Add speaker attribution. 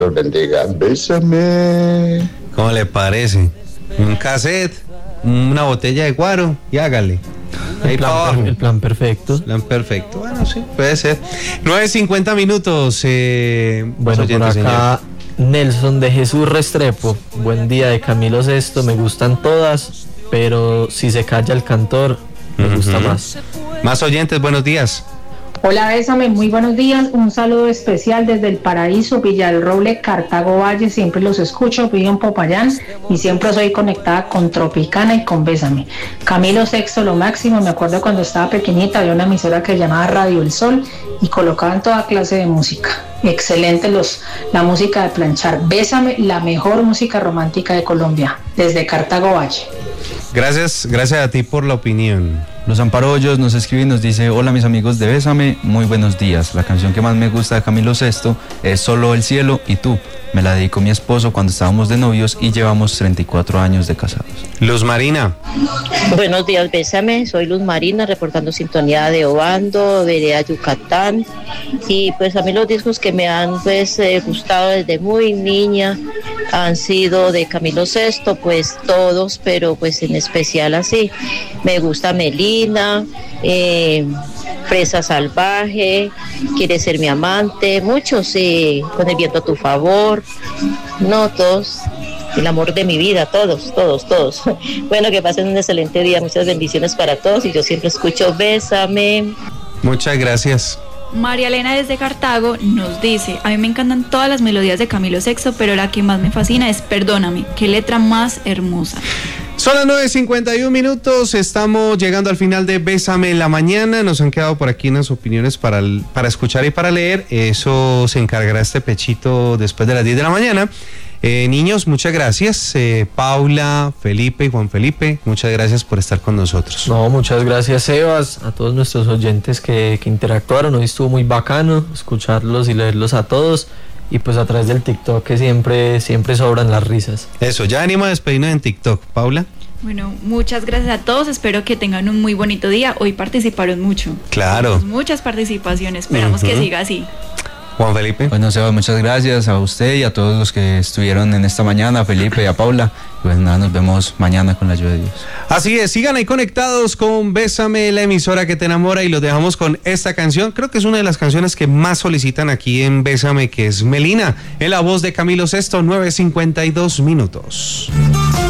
Speaker 1: los bendiga. Bésame.
Speaker 2: ¿Cómo le parece? Un cassette, una botella de guaro y hágale. Ahí para abajo.
Speaker 3: El plan perfecto.
Speaker 2: Plan perfecto. Bueno, sí, puede ser. 9:50 minutos.
Speaker 3: Bueno, por acá Nelson de Jesús Restrepo. Buen día de Camilo Sesto. Me gustan todas, pero si se calla el cantor, me gusta más.
Speaker 2: Más oyentes, buenos días.
Speaker 4: Hola, Bésame, muy buenos días. Un saludo especial desde el Paraíso, Villa del Roble, Cartago Valle. Siempre los escucho, vivo en Popayán y siempre soy conectada con Tropicana y con Bésame. Camilo Sexto, lo máximo. Me acuerdo cuando estaba pequeñita, había una emisora que llamaba Radio El Sol y colocaban toda clase de música. Excelente la música de planchar. Bésame, la mejor música romántica de Colombia, desde Cartago Valle.
Speaker 2: Gracias a ti por la opinión.
Speaker 5: Los Amparo Hoyos nos escribe y nos dice: hola mis amigos de Bésame, muy buenos días. La canción que más me gusta de Camilo Sesto es Solo el cielo y tú. Me la dedicó mi esposo cuando estábamos de novios y llevamos 34 años de casados.
Speaker 2: Luz Marina.
Speaker 6: Buenos días, Bésame. Soy Luz Marina, reportando sintonía de Obando, Vereda, Yucatán. Y pues a mí los discos que me han gustado desde muy niña han sido de Camilo Sesto, pues todos, pero pues en especial así. Me gusta Melina, Fresa Salvaje, Quieres ser mi amante, muchos, Con el viento a tu favor, no todos, El amor de mi vida, todos. Bueno, que pasen un excelente día, muchas bendiciones para todos y yo siempre escucho Bésame.
Speaker 2: Muchas gracias.
Speaker 7: María Elena desde Cartago nos dice: a mí me encantan todas las melodías de Camilo Sexto, pero la que más me fascina es Perdóname. Qué letra más hermosa.
Speaker 2: Son las 9:51 minutos, estamos llegando al final de Bésame en la mañana. Nos han quedado por aquí unas opiniones para escuchar y para leer. Eso se encargará este pechito después de las 10 de la mañana. Niños, muchas gracias. Paula, Felipe y Juan Felipe, muchas gracias por estar con nosotros.
Speaker 3: No, muchas gracias, Sebas, a todos nuestros oyentes que interactuaron. Hoy estuvo muy bacano escucharlos y leerlos a todos. Y pues a través del TikTok, que siempre sobran las risas.
Speaker 2: Eso, ya venimos a despedirnos en TikTok. Paula.
Speaker 7: Bueno, muchas gracias a todos, espero que tengan un muy bonito día. Hoy participaron mucho.
Speaker 2: Claro.
Speaker 7: Muchas participaciones, esperamos que siga así.
Speaker 2: Juan Felipe.
Speaker 5: Bueno, Sebas, muchas gracias a usted y a todos los que estuvieron en esta mañana, a Felipe y a Paula. Pues nada, nos vemos mañana con la ayuda de Dios.
Speaker 2: Así es, sigan ahí conectados con Bésame, la emisora que te enamora, y los dejamos con esta canción. Creo que es una de las canciones que más solicitan aquí en Bésame, que es Melina, en la voz de Camilo Sesto, 9:52 minutos.